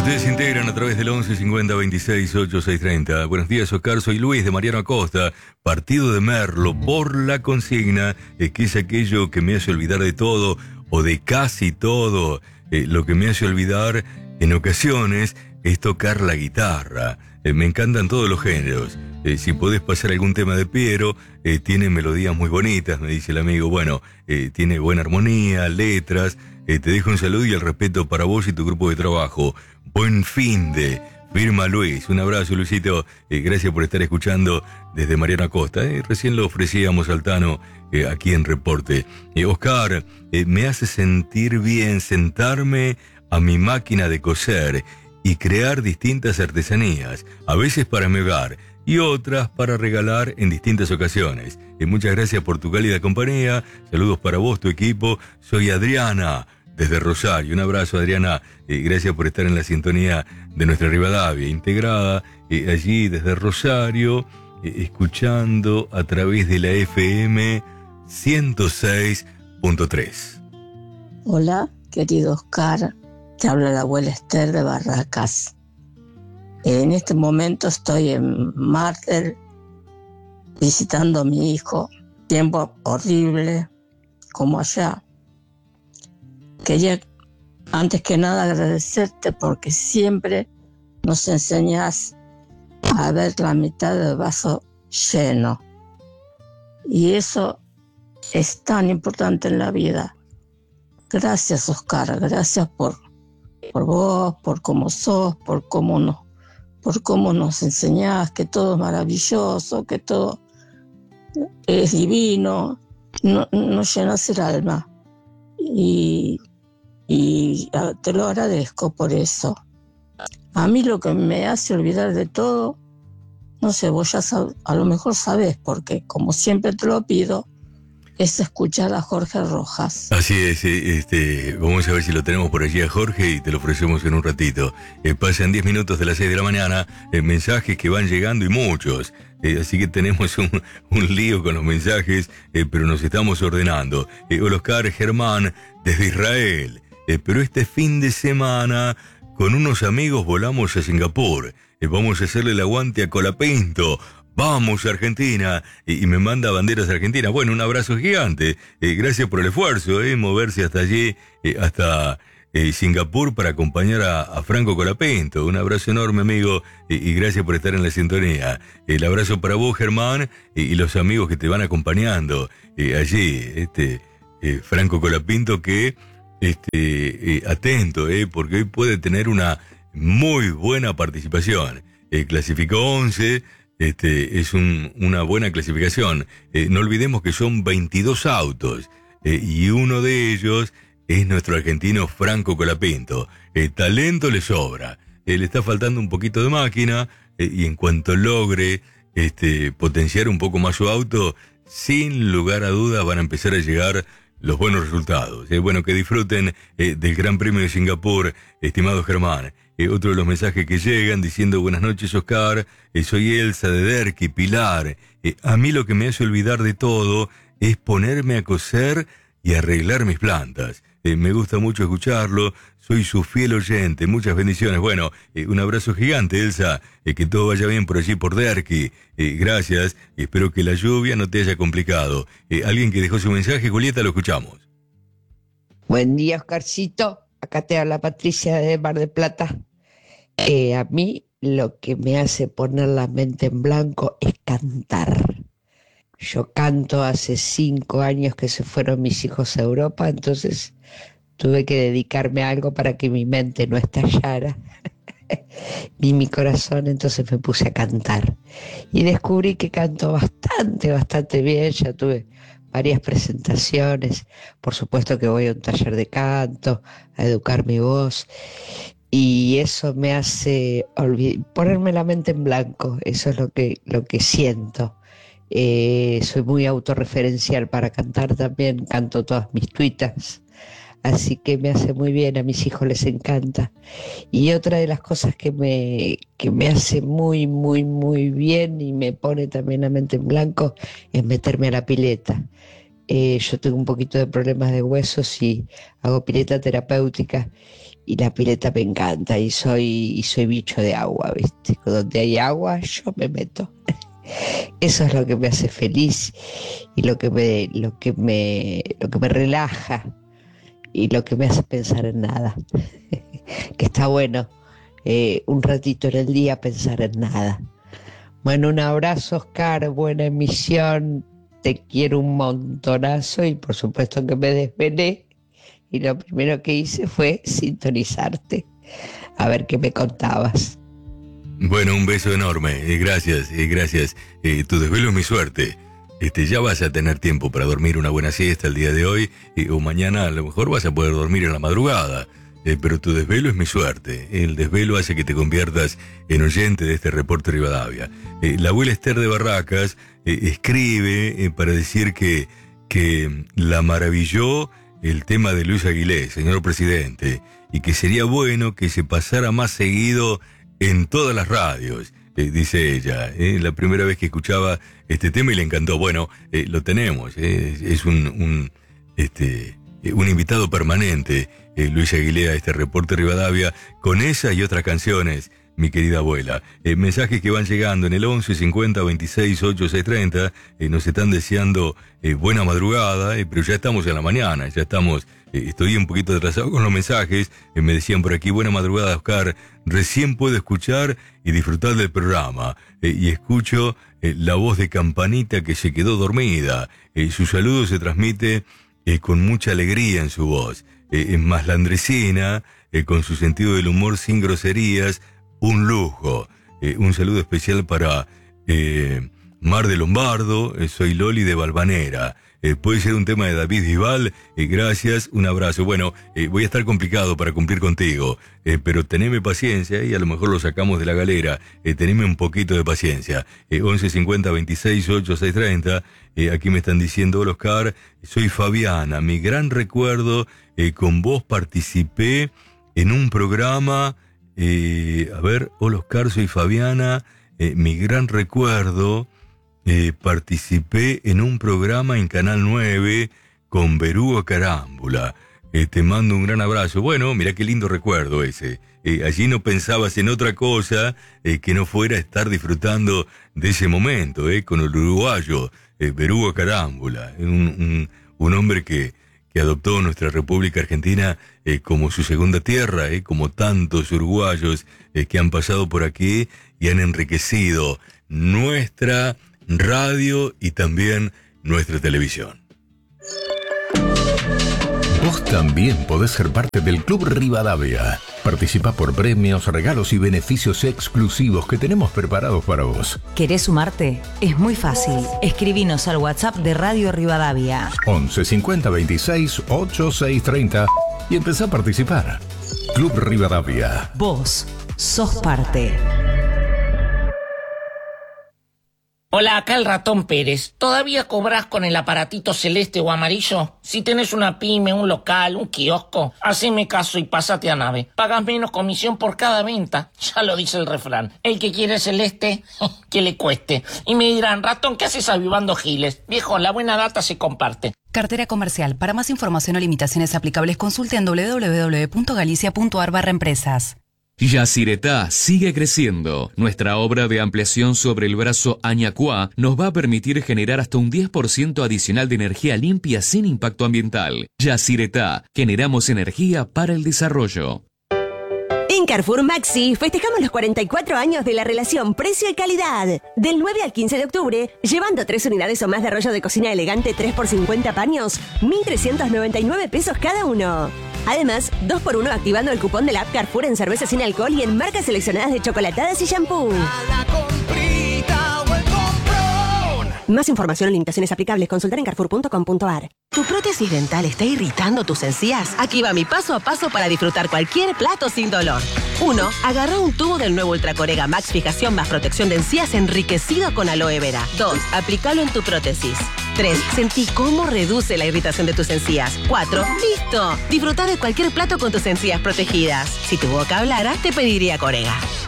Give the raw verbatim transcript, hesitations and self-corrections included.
Ustedes se integran a través del once cincuenta veintiséis ochenta y seis treinta. Buenos días, Oscar. Soy Luis de Mariano Acosta, partido de Merlo, por la consigna, eh, que es aquello que me hace olvidar de todo, o de casi todo. Eh, lo que me hace olvidar en ocasiones es tocar la guitarra. Eh, me encantan todos los géneros. Eh, si podés pasar algún tema de Piero, eh, tiene melodías muy bonitas, me dice el amigo. Bueno, eh, tiene buena armonía, letras. Eh, te dejo un saludo y el respeto para vos y tu grupo de trabajo. Buen fin de... Firma Luis. Un abrazo, Luisito. Eh, gracias por estar escuchando desde Mariano Acosta. Eh, recién lo ofrecíamos al Tano eh, aquí en Reporte. Eh, Oscar, eh, me hace sentir bien sentarme a mi máquina de coser y crear distintas artesanías, a veces para mi hogar y otras para regalar en distintas ocasiones. Eh, muchas gracias por tu cálida compañía. Saludos para vos, tu equipo. Soy Adriana, desde Rosario. Un abrazo, Adriana. Eh, gracias por estar en la sintonía de nuestra Rivadavia, integrada eh, allí desde Rosario, eh, escuchando a través de la F M ciento seis punto tres. Hola, querido Oscar. Te habla la abuela Esther de Barracas. En este momento estoy en Martel visitando a mi hijo. Tiempo horrible, como allá. Quería, antes que nada, agradecerte porque siempre nos enseñas a ver la mitad del vaso lleno. Y eso es tan importante en la vida. Gracias, Oscar. Gracias por, por vos, por cómo sos, por cómo nos, por cómo nos enseñás que todo es maravilloso, que todo es divino. No, nos llenas el alma. Y Y te lo agradezco por eso. A mí lo que me hace olvidar de todo, no sé, vos ya sab- a lo mejor sabés, porque como siempre te lo pido, es escuchar a Jorge Rojas. Así es, eh, este, vamos a ver si lo tenemos por allí a Jorge y te lo ofrecemos en un ratito. Eh, pasan diez minutos de las seis de la mañana, eh, mensajes que van llegando y muchos. Eh, así que tenemos un, un lío con los mensajes, eh, pero nos estamos ordenando. Eh, hola, Oscar, Germán, desde Israel. Eh, pero este fin de semana, con unos amigos volamos a Singapur. Eh, vamos a hacerle el aguante a Colapinto. Vamos, Argentina. Y, y me manda banderas de Argentina. Bueno, un abrazo gigante. Eh, gracias por el esfuerzo, eh, moverse hasta allí, eh, hasta eh, Singapur para acompañar a, a Franco Colapinto. Un abrazo enorme, amigo, eh, y gracias por estar en la sintonía. El abrazo para vos, Germán, eh, y los amigos que te van acompañando eh, allí. Este eh, Franco Colapinto que... Este, eh, atento, eh, porque hoy puede tener una muy buena participación. Eh, clasificó once, este, es un, una buena clasificación. Eh, no olvidemos que son veintidós autos, eh, y uno de ellos es nuestro argentino Franco Colapinto. Eh, talento le sobra, eh, le está faltando un poquito de máquina, eh, y en cuanto logre este, potenciar un poco más su auto, sin lugar a dudas van a empezar a llegar los buenos resultados. Eh, bueno, que disfruten eh, del Gran Premio de Singapur, estimado Germán. Eh, otro de los mensajes que llegan diciendo: buenas noches, Oscar, eh, soy Elsa de Derqui, Pilar. Eh, a mí lo que me hace olvidar de todo es ponerme a coser y arreglar mis plantas. Eh, me gusta mucho escucharlo, soy su fiel oyente, muchas bendiciones. Bueno, eh, un abrazo gigante, Elsa, eh, que todo vaya bien por allí, por Derqui. Eh, gracias, espero que la lluvia no te haya complicado. Eh, alguien que dejó su mensaje, Julieta, lo escuchamos. Buen día, Oscarcito. Acá te habla Patricia de Mar del Plata. Eh, a mí lo que me hace poner la mente en blanco es cantar. Yo canto hace cinco años que se fueron mis hijos a Europa, entonces tuve que dedicarme a algo para que mi mente no estallara, ni mi corazón, entonces me puse a cantar. Y descubrí que canto bastante, bastante bien, ya tuve varias presentaciones, por supuesto que voy a un taller de canto, a educar mi voz, y eso me hace olvid- ponerme la mente en blanco, eso es lo que, lo que siento. Eh, soy muy autorreferencial para cantar también, canto todas mis tuitas, así que me hace muy bien, a mis hijos les encanta. Y otra de las cosas que me, que me hace muy, muy, muy bien y me pone también la mente en blanco es meterme a la pileta. Eh, yo tengo un poquito de problemas de huesos y hago pileta terapéutica y la pileta me encanta y soy, y soy bicho de agua, ¿viste? Donde hay agua yo me meto. Eso es lo que me hace feliz y lo que me, lo que me, lo que me relaja y lo que me hace pensar en nada. Que está bueno eh, un ratito en el día pensar en nada. Bueno, un abrazo, Oscar, buena emisión, te quiero un montonazo y por supuesto que me desvelé y lo primero que hice fue sintonizarte, a ver qué me contabas. Bueno, un beso enorme, eh, gracias, eh, gracias. Eh, tu desvelo es mi suerte. Este, ya vas a tener tiempo para dormir una buena siesta el día de hoy, eh, o mañana a lo mejor vas a poder dormir en la madrugada. Eh, pero tu desvelo es mi suerte. El desvelo hace que te conviertas en oyente de este reporte Rivadavia. Eh, la abuela Esther de Barracas eh, escribe eh, para decir que, que la maravilló el tema de Luis Aguilé, señor presidente, y que sería bueno que se pasara más seguido en todas las radios, eh, dice ella. Eh, la primera vez que escuchaba este tema y le encantó. Bueno, eh, lo tenemos, eh, es un, un, este, un invitado permanente, eh, Luis Aguilé, a este reporte Rivadavia, con esa y otras canciones, mi querida abuela. Eh, mensajes que van llegando en el once cincuenta veintiséis ochenta y seis treinta, eh, nos están deseando eh, buena madrugada, eh, pero ya estamos en la mañana, ya estamos... Estoy un poquito atrasado con los mensajes. Me decían por aquí, buena madrugada, Oscar. Recién puedo escuchar y disfrutar del programa. Eh, y escucho eh, la voz de Campanita que se quedó dormida. Eh, su saludo se transmite eh, con mucha alegría en su voz. Eh, es más landresina, eh, con su sentido del humor sin groserías. Un lujo. Eh, un saludo especial para eh, Mar de Lombardo. Eh, soy Loli de Valvanera. Eh, puede ser un tema de David Bisbal, eh, gracias, un abrazo. Bueno, eh, voy a estar complicado para cumplir contigo, eh, pero teneme paciencia y a lo mejor lo sacamos de la galera. Eh, teneme un poquito de paciencia. Eh, once cincuenta veintiséis ochenta y seis treinta, eh, aquí me están diciendo, hola Oscar, soy Fabiana, mi gran recuerdo, eh, con vos participé en un programa, eh, a ver, hola Oscar, soy Fabiana, eh, mi gran recuerdo... Eh, participé en un programa en Canal nueve con Berúa Carámbula. Eh, te mando un gran abrazo. Bueno, mira qué lindo recuerdo ese. Eh, allí no pensabas en otra cosa eh, que no fuera estar disfrutando de ese momento, eh, con el uruguayo eh, Berúa Carámbula, un, un, un hombre que, que adoptó nuestra República Argentina eh, como su segunda tierra, eh, como tantos uruguayos eh, que han pasado por aquí y han enriquecido nuestra radio y también nuestra televisión. Vos también podés ser parte del Club Rivadavia. Participa por premios, regalos y beneficios exclusivos que tenemos preparados para vos. ¿Querés sumarte? Es muy fácil. Escribinos al WhatsApp de Radio Rivadavia. once cincuenta veintiséis ochenta y seis treinta y empezá a participar. Club Rivadavia. Vos sos parte. Hola, acá el Ratón Pérez. ¿Todavía cobrás con el aparatito celeste o amarillo? Si tenés una pyme, un local, un kiosco, haceme caso y pásate a Nave. Pagas menos comisión por cada venta. Ya lo dice el refrán. El que quiere celeste, que le cueste. Y me dirán, Ratón, ¿qué haces avivando giles? Viejo, la buena data se comparte. Cartera comercial. Para más información o limitaciones aplicables, consulte en doble u doble u doble u punto galicia punto ar barra empresas. Yacyretá sigue creciendo. Nuestra obra de ampliación sobre el brazo Añacuá nos va a permitir generar hasta un diez por ciento adicional de energía limpia sin impacto ambiental. Yacyretá, generamos energía para el desarrollo. En Carrefour Maxi festejamos los cuarenta y cuatro años de la relación precio y calidad. Del nueve al quince de octubre, llevando tres unidades o más de rollo de cocina elegante tres por cincuenta paños, mil trescientos noventa y nueve pesos cada uno. Además, dos por uno activando el cupón de la app Carrefour en cerveza sin alcohol y en marcas seleccionadas de chocolatadas y shampoo. Más información o limitaciones aplicables, consultar en carrefour punto com punto ar. ¿Tu prótesis dental está irritando tus encías? Aquí va mi paso a paso para disfrutar cualquier plato sin dolor. uno. Agarra un tubo del nuevo Ultracorega Max Fijación más protección de encías enriquecido con aloe vera. dos. Aplícalo en tu prótesis. tres. Sentí cómo reduce la irritación de tus encías. cuatro. ¡Listo! Disfruta de cualquier plato con tus encías protegidas. Si tu boca hablara, te pediría Corega.